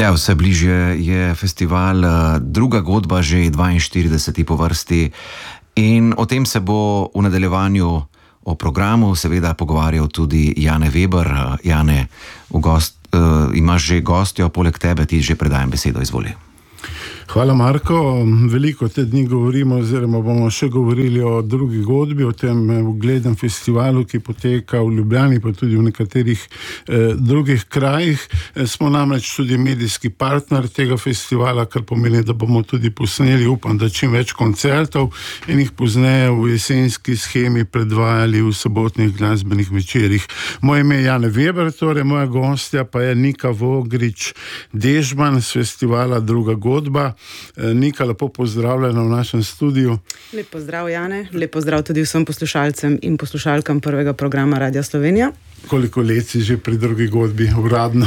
Ja, vse bližje je festival Druga godba, že 42. po vrsti. In o tem se bo v nadaljevanju o programu seveda pogovarjal tudi Jane Weber. Jane, imaš že gostjo, poleg tebe ti že predajam besedo, izvoli. Hvala, Marko. Veliko te dni govorimo, oziroma bomo še govorili o Drugi godbi, o tem uglednem festivalu, ki poteka v Ljubljani, pa tudi v nekaterih drugih krajih. Smo namreč tudi medijski partner tega festivala, kar pomeni, da bomo tudi posneli, upam, da čim več koncertov in jih pozneje v jesenski shemi predvajali v sobotnih glasbenih večerih. Moje ime je Jane Weber, torej moja gostja pa je Nika Vogrič-Dežman z festivala Druga godba. Nika, lepo pozdravljena v našem studiu. Lep pozdrav, Jane. Lep pozdrav tudi vsem poslušalcem in poslušalkam prvega programa Radia Slovenija. Koliko let si že pri Drugi godbi, uradno?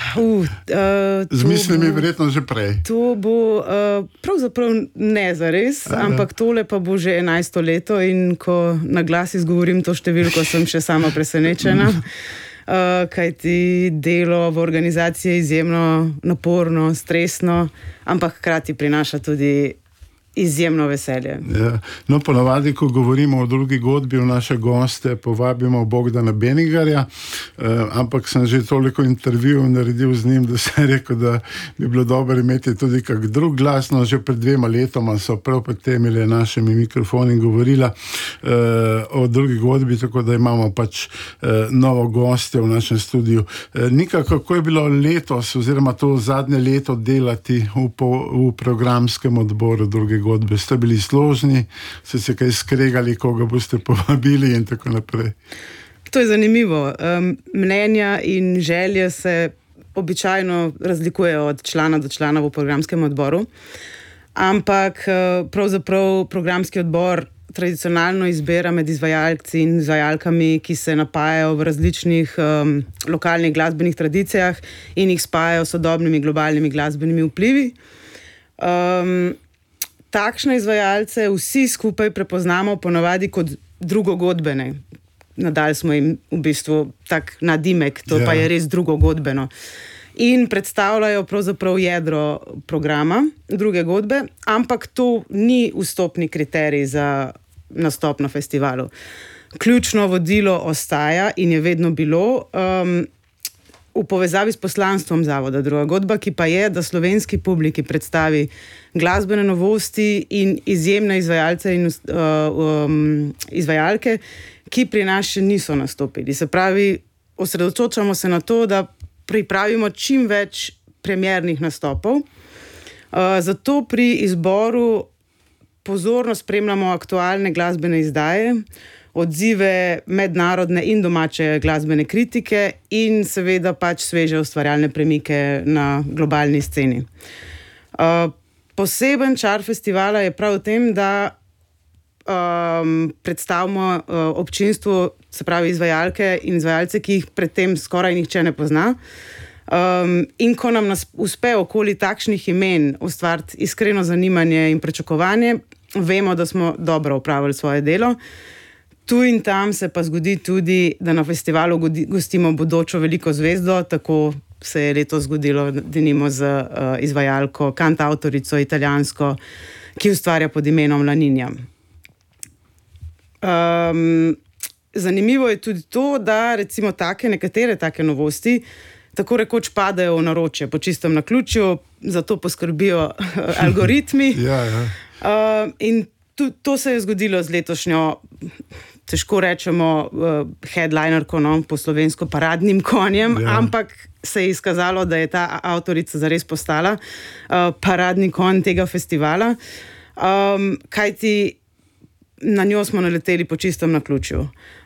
Z mislimi verjetno že prej. To bo pravzaprav ne zares, ampak tole pa bo že 11. leto in ko na glas izgovorim to številko, sem še sama presenečena. Kajti delo v organizaciji je izjemno naporno, stresno, ampak hkrati prinaša tudi izjemno veselje. Ja. No, ponavadi, ko govorimo o Drugi godbi, v naše goste povabimo Bogdana Benigarja, ampak sem že toliko intervjujev naredil z njim, da sem rekel, da bi bilo dobro imeti tudi kak drug glas. No, že pred 2 letoma so prav pred temi našimi mikrofoni govorila o Drugi godbi, tako da imamo pač novo gostjo v našem studiu. Nika, kako je bilo letos, oziroma to zadnje leto delati v programskem odboru Druge godbe? Ste bili složni, ste se kaj skregali, koga boste povabili in tako naprej? To je zanimivo. Mnenja in želje se običajno razlikujejo od člana do člana v programskem odboru, ampak pravzaprav programski odbor tradicionalno izbira med izvajalci in izvajalkami, ki se napajajo v različnih lokalnih glasbenih tradicijah in jih spajajo s sodobnimi globalnimi glasbenimi vplivi. Takšne izvajalce vsi skupaj prepoznamo ponavadi kot drugogodbene. Nadali smo jim v bistvu tak nadimek, to pa je res drugogodbeno. In predstavljajo pravzaprav jedro programa Druge godbe, ampak to ni vstopni kriterij za nastop na festivalu. Ključno vodilo ostaja in je vedno bilo v povezavi s poslanstvom zavoda Druga godba, ki pa je, da slovenski publiki predstavi glasbene novosti in izjemne izvajalce in izvajalke, ki pri nas še niso nastopili. Se pravi, osredotočamo se na to, da pripravimo čim več premiernih nastopov. Zato pri izboru pozorno spremljamo aktualne glasbene izdaje, odzive mednarodne in domače glasbene kritike in seveda pač sveže ustvarjalne premike na globalni sceni. Poseben čar festivala je prav v tem, da predstavimo občinstvu, se pravi izvajalke in izvajalce, ki jih predtem skoraj nihče ne pozna. In ko nam uspe okoli takšnih imen ustvariti iskreno zanimanje in pričakovanje, vemo, da smo dobro opravili svoje delo. Tu in tam se pa zgodi tudi, da na festivalu gostimo bodočo veliko zvezdo, tako se je letos zgodilo denimo z izvajalko, kantavtorico italijansko, ki ustvarja pod imenom La Ninja. Zanimivo je tudi to, da recimo nekatere take novosti tako rekoč padajo v naročje po čistem naključju, zato poskrbijo algoritmi. In to se je zgodilo z letošnjo, težko rečemo, headlinerko, no, po slovensko paradnim konjem, ampak se je izkazalo, da je ta avtorica zares postala paradni konj tega festivala, kajti na njo smo naleteli po čistem naključju.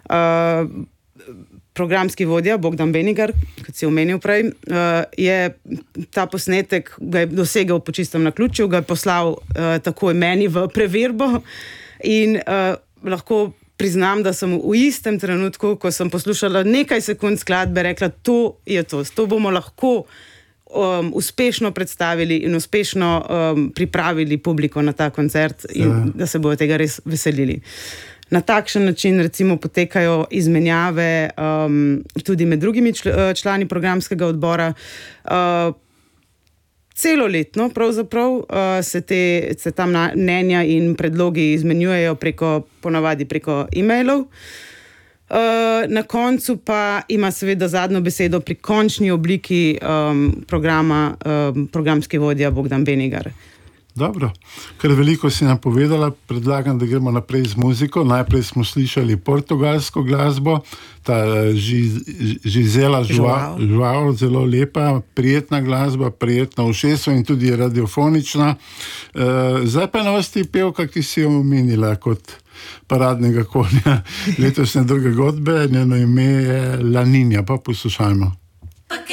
Programski vodja Bogdan Benigar, kot si omenil prej, je ta posnetek, ga je dosegel po čistem naključju, ga je poslal takoj meni v preverbo in lahko priznam, da sem v istem trenutku, ko sem poslušala nekaj sekund skladbe, rekla, to je to bomo lahko uspešno predstavili in uspešno pripravili publiko na ta koncert in da se bodo tega res veselili. Na takšen način recimo potekajo izmenjave tudi med drugimi člani programskega odbora. celoletno pravzaprav se tam mnenja in predlogi izmenjujejo ponavadi preko e-mailov. Na koncu pa ima seveda zadnjo besedo pri končni obliki programa programski vodja Bogdan Benigar. Dobro, ker veliko si nam povedala, predlagam, da gremo naprej z muziko. Najprej smo slišali portugalsko glasbo, ta Gisela Joao, zelo lepa, prijetna glasba, prijetna ušesu in tudi radiofonična. Zdaj pa na vrsti pevka, ki si jo omenila kot paradnega konja letošnje druge godbe, njeno ime je La Niña, pa poslušajmo.